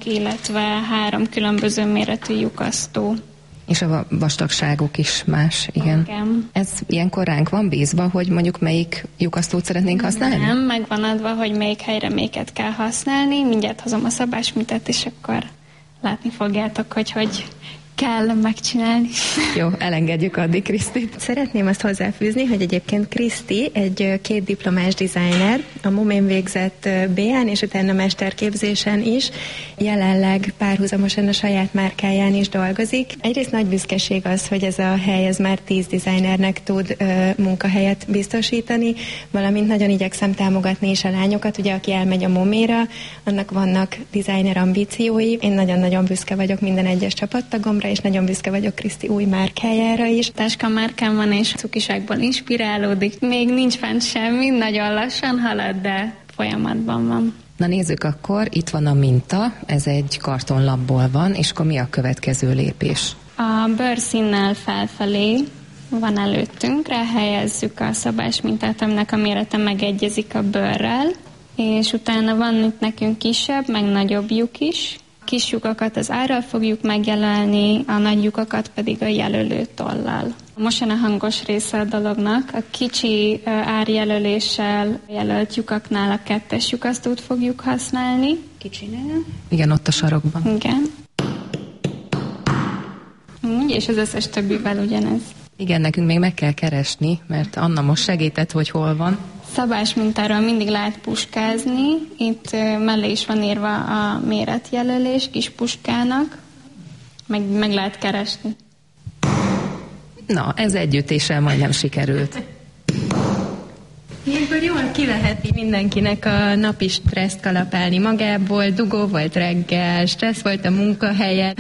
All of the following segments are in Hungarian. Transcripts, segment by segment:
illetve 3 különböző méretű lyukasztó. És a vastagságuk is más, igen. Igen. Ez ilyenkor ránk van bízva, hogy mondjuk melyik lyukasztót szeretnénk használni? Nem, meg van adva, hogy melyik helyre melyiket kell használni. Mindjárt hozom a szabásmintát, és akkor látni fogjátok, hogy kell megcsinálni. Jó, elengedjük addig Krisztit. Szeretném azt hozzáfűzni, hogy egyébként Kriszti egy 2 diplomás designer, a MOMÉN végzett BA-n és utána mesterképzésen is, jelenleg párhuzamosan a saját márkáján is dolgozik. Egyrészt nagy büszkeség az, hogy ez a hely ez már 10 designernek tud munkahelyet biztosítani, valamint nagyon igyekszem támogatni is a lányokat, ugye aki elmegy a MOMÉra, annak vannak designer ambíciói. Én nagyon-nagyon büszke vagyok minden egyes csapattagomra, és nagyon büszke vagyok Kriszti új márkájára is. Táska márkám van, és cukiságból inspirálódik. Még nincs fent semmi, nagyon lassan halad, de folyamatban van. Na nézzük akkor, itt van a minta, ez egy kartonlapból van, és akkor mi a következő lépés? A bőrszínnel felfelé van előttünk, ráhelyezzük a szabásmintát, aminek a mérete megegyezik a bőrrel, és utána van itt nekünk kisebb, meg nagyobb lyuk is. Kis lyukakat az árral fogjuk megjelölni, a nagy lyukakat pedig a jelölő tollal. Most jön a hangos része a dolognak. A kicsi árjelöléssel jelölt lyukaknál a 2-es lyukasztót fogjuk használni. Kicsinél. Igen, ott a sarokban. Igen. És az összes többivel ugyanez. Igen, nekünk még meg kell keresni, mert Anna most segített, hogy hol van. Szabásmintáról mindig lehet puskázni. Itt mellé is van írva a méretjelölés kis puskának. Meg lehet keresni. Na, ez együttéssel majdnem sikerült. Ilyenkor jól kiveheti mindenkinek a napi stresszt kalapálni magából. Dugó volt reggel, stressz volt a munkahelyen.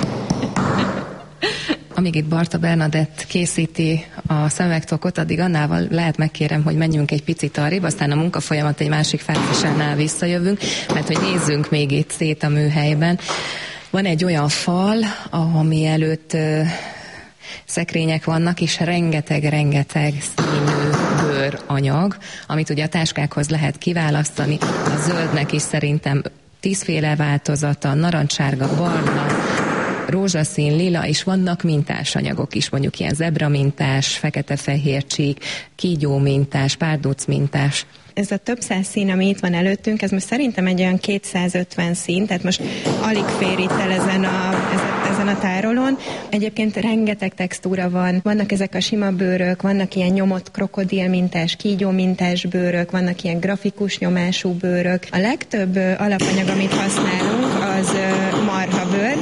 Amíg itt Barta Bernadett készíti a szemüvegtokot, addig Annával lehet megkérem, hogy menjünk egy picit arrébb, aztán a munkafolyamat egy másik fázisánál visszajövünk, mert hogy nézzünk még itt szét a műhelyben. Van egy olyan fal, ami előtt szekrények vannak, és rengeteg színű bőranyag, amit ugye a táskákhoz lehet kiválasztani. A zöldnek is szerintem 10 féle változata, narancsárga, barna, rózsaszín, lila, és vannak mintás anyagok is, mondjuk ilyen zebra mintás, fekete-fehér csík, kígyó mintás, párduc mintás. Ez a több száz szín, ami itt van előttünk, ez most szerintem egy olyan 250 szín, tehát most alig fér itt el ezen a tárolón. Egyébként rengeteg textúra van, vannak ezek a sima bőrök, vannak ilyen nyomott krokodilmintás, kígyómintás bőrök, vannak ilyen grafikus nyomású bőrök. A legtöbb alapanyag, amit használunk, az marhabőr,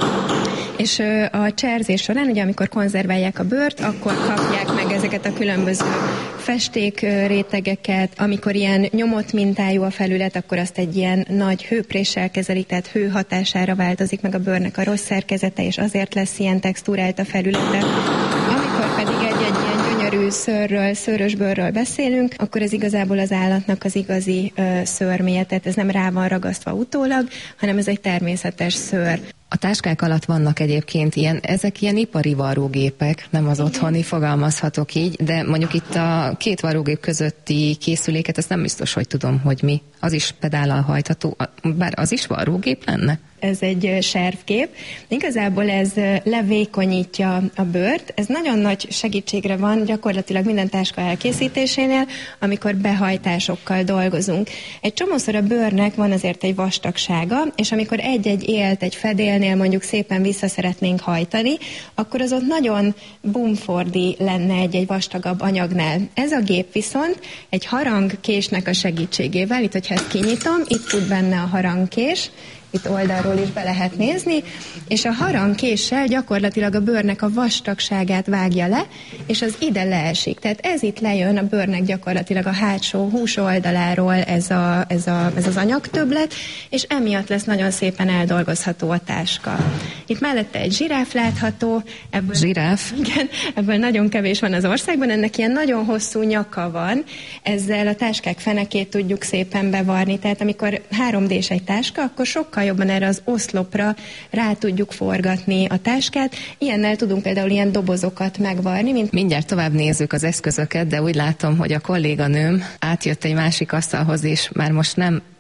és a cserzés során, ugye amikor konzerválják a bőrt, akkor kapják meg ezeket a különböző festékrétegeket, amikor ilyen nyomott mintájú a felület, akkor azt egy ilyen nagy hőpréssel kezelik, tehát hő hatására változik meg a bőrnek a rossz szerkezete, és azért lesz ilyen textúrált a felülete. Amikor pedig egy ilyen gyönyörű szőrös bőrről beszélünk, akkor ez igazából az állatnak az igazi szőrméje, tehát ez nem rá van ragasztva utólag, hanem ez egy természetes szőr. A táskák alatt vannak egyébként ezek ilyen ipari varrógépek, nem az otthoni, fogalmazhatok így, de mondjuk itt a 2 varrógép közötti készüléket, ezt nem biztos, hogy tudom, hogy mi. Az is pedállal hajtható, bár az is varrógép lenne? Ez egy servgép. Igazából ez levékonyítja a bőrt. Ez nagyon nagy segítségre van gyakorlatilag minden táska elkészítésénél, amikor behajtásokkal dolgozunk. Egy csomószor a bőrnek van azért egy vastagsága, és amikor egy-egy élt egy fedélnél mondjuk szépen vissza szeretnénk hajtani, akkor az ott nagyon bumfordi lenne egy vastagabb anyagnál. Ez a gép viszont egy harangkésnek a segítségével, itt hogyha ezt kinyitom, itt tud benne a harangkés, itt oldalról is be lehet nézni, és a harangkéssel gyakorlatilag a bőrnek a vastagságát vágja le, és az ide leesik. Tehát ez itt lejön a bőrnek gyakorlatilag a hátsó hús oldaláról ez az anyagtöbblet, és emiatt lesz nagyon szépen eldolgozható a táska. Itt mellette egy zsiráf látható. Zsiráf? Igen, ebből nagyon kevés van az országban, ennek ilyen nagyon hosszú nyaka van, ezzel a táskák fenekét tudjuk szépen bevarni, tehát amikor 3D-s egy táska, akkor sokkal jobban erre az oszlopra rá tudjuk forgatni a táskát. Ilyennel tudunk például ilyen dobozokat megvarni. Mindjárt tovább nézzük az eszközöket, de úgy látom, hogy a kolléganőm átjött egy másik asztalhoz, és már most nem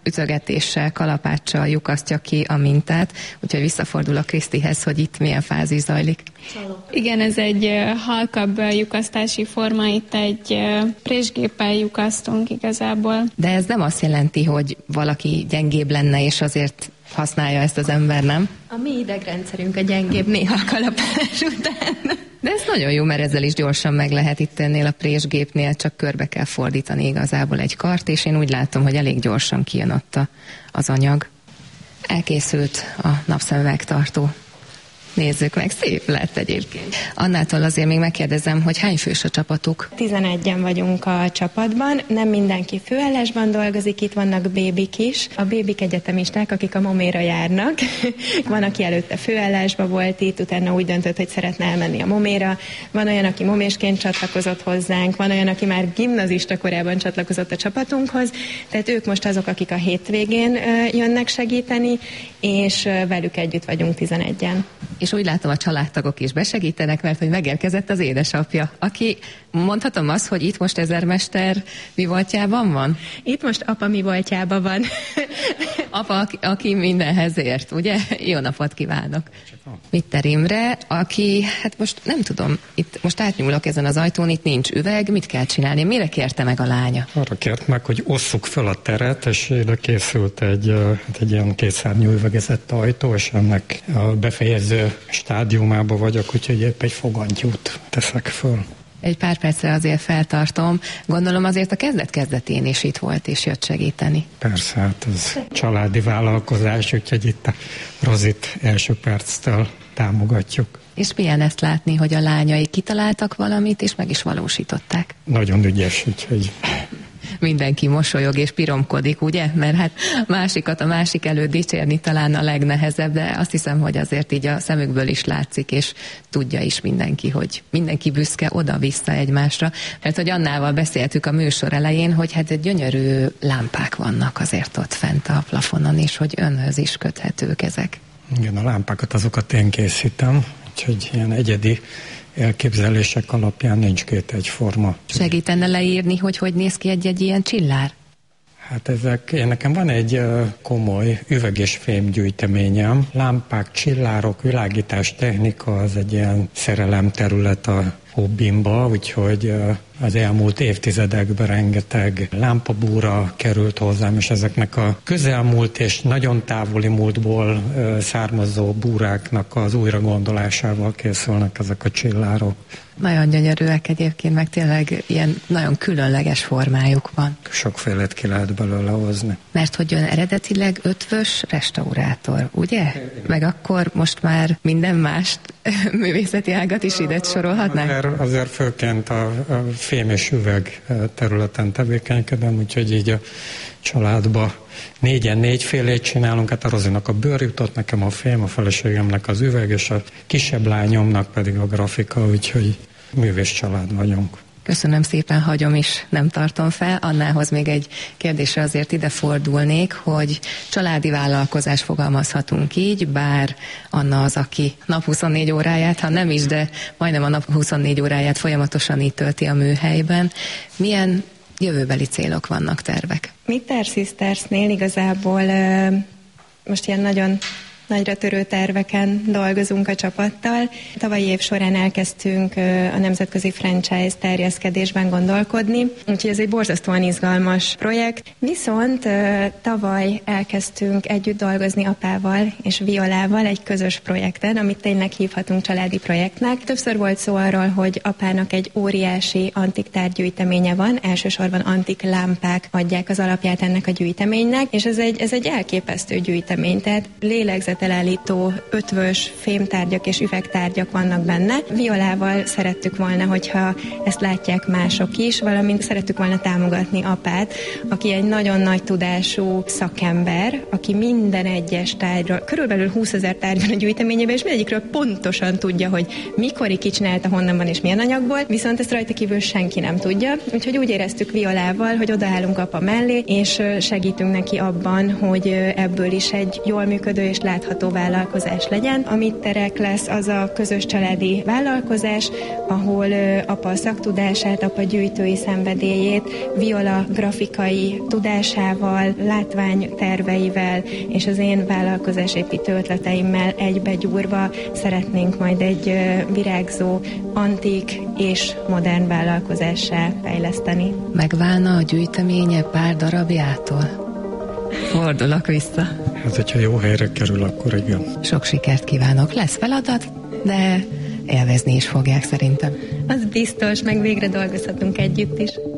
ütögetéssel, kalapáccsal lyukasztja ki a mintát, úgyhogy visszafordul a Krisztihez, hogy itt milyen fázis zajlik. Igen, ez egy halkabb lyukasztási forma, itt egy présgéppel lyukasztunk igazából. De ez nem azt jelenti, hogy valaki gyengébb lenne, és azért használja ezt az ember, nem? A mi idegrendszerünk a gyengébb néha a kalapálás után. De ez nagyon jó, mert ezzel is gyorsan meg lehet itt ennél a présgépnél, csak körbe kell fordítani igazából egy kart, és én úgy látom, hogy elég gyorsan kijön ott az anyag. Elkészült a napszemüvegtartó. Nézzük meg, szép lett egyébként. Annától azért még megkérdezem, hogy hány fős a csapatuk? 11-en vagyunk a csapatban, nem mindenki főállásban dolgozik, itt vannak bébik is. A bébik egyetemisták, akik a Moméra járnak. Van, aki előtte főállásban volt itt, utána úgy döntött, hogy szeretne elmenni a Moméra. Van olyan, aki momésként csatlakozott hozzánk, van olyan, aki már gimnazista korában csatlakozott a csapatunkhoz, tehát ők most azok, akik a hétvégén jönnek segíteni, és velük együtt vagyunk 11-en. És úgy látom, a családtagok is besegítenek, mert hogy megérkezett az édesapja, aki, mondhatom azt, hogy itt most ezermester mi voltjában van? Itt most apa mi voltjában van. Apa, aki mindenhez ért, ugye? Jó napot kívánok! Mitter Imre, aki, hát most nem tudom, itt most átnyúlok ezen az ajtón, itt nincs üveg, mit kell csinálni? Mire kérte meg a lánya? Arra kért meg, hogy osszuk fel a teret, és ide készült egy ilyen kétszárnyú üvegezett ajtó, és ennek a befejező stádiumában vagyok, úgyhogy épp egy fogantyút teszek föl. Egy pár percre azért feltartom. Gondolom azért a kezdet-kezdetén is itt volt és jött segíteni. Persze, hát ez családi vállalkozás, úgyhogy itt a Rozit első perctől támogatjuk. És milyen ezt látni, hogy a lányai kitaláltak valamit, és meg is valósították? Nagyon ügyes, úgyhogy... Mindenki mosolyog és piromkodik, ugye? Mert hát másikat a másik előtt dicsérni talán a legnehezebb, de azt hiszem, hogy azért így a szemükből is látszik, és tudja is mindenki, hogy mindenki büszke oda-vissza egymásra. Mert hogy Annával beszéltük a műsor elején, hogy hát gyönyörű lámpák vannak azért ott fent a plafonon, és hogy önhöz is köthetők ezek. Igen, a lámpákat azokat én készítem, úgyhogy ilyen egyedi elképzelések alapján nincs két egyforma. Segítene leírni, hogy néz ki egy ilyen csillár? Hát nekem van egy komoly üveg- és fémgyűjteményem. Lámpák, csillárok, világítás technika, az egy ilyen szerelem terület a hobbimba, úgyhogy az elmúlt évtizedekben rengeteg lámpabúra került hozzám, és ezeknek a közelmúlt és nagyon távoli múltból származó búráknak az újragondolásával készülnek ezek a csillárok. Nagyon gyönyörűek egyébként, meg tényleg ilyen nagyon különleges formájuk van. Sokfélét ki lehet belőle hozni. Mert hogy ön eredetileg ötvös restaurátor, ugye? Meg akkor most már minden mást művészeti ágat is ide sorolhatnánk? Azért főként a fém és üveg területen tevékenykedem, úgyhogy így a családba 4-en 4 csinálunk, hát a Rozinak a bőr jutott, nekem a fém, a feleségemnek az üveg, és a kisebb lányomnak pedig a grafika, úgyhogy művész család vagyunk. Köszönöm szépen, hagyom is, nem tartom fel. Annához még egy kérdésre azért ide fordulnék, hogy családi vállalkozás fogalmazhatunk így, bár Anna az, aki nap 24 óráját, ha nem is, de majdnem a nap 24 óráját folyamatosan itt tölti a műhelyben. Milyen jövőbeli célok vannak, tervek? Mitter Sistersnél igazából most ilyen nagyon nagyra törő terveken dolgozunk a csapattal. Tavalyi év során elkezdtünk a nemzetközi franchise terjeszkedésben gondolkodni, úgyhogy ez egy borzasztóan izgalmas projekt. Viszont tavaly elkezdtünk együtt dolgozni apával és Violával egy közös projekten, amit tényleg hívhatunk családi projektnek. Többször volt szó arról, hogy apának egy óriási antik tárgygyűjteménye van, elsősorban antik lámpák adják az alapját ennek a gyűjteménynek, és ez egy elképesztő gyűjtemény, tehát elállító ötvös fémtárgyak és üvegtárgyak vannak benne. Violával szerettük volna, hogyha ezt látják mások is, valamint szerettük volna támogatni apát, aki egy nagyon nagy tudású szakember, aki minden egyes tárgyról, körülbelül 20 000 tárgy van a gyűjteményében, és mindegyikről pontosan tudja, hogy mikor ki csinálta, honnan van és milyen anyagból, viszont ezt rajta kívül senki nem tudja. Úgyhogy úgy éreztük Violával, hogy odaállunk apa mellé, és segítünk neki abban, hogy ebből is egy jól működő és látható fenntartható vállalkozás legyen. A Mitterek lesz az a közös családi vállalkozás, ahol apa szaktudását, apa gyűjtői szenvedélyét, Viola grafikai tudásával, látványterveivel és az én vállalkozásépítő ötleteimmel egybegyúrva szeretnénk majd egy virágzó, antik és modern vállalkozássá fejleszteni. Megválna a gyűjteménye pár darabjától? Fordulok vissza. Hát, hogyha jó helyre kerül, akkor igen. Sok sikert kívánok. Lesz feladat, de élvezni is fogják szerintem. Az biztos, meg végre dolgozhatunk együtt is.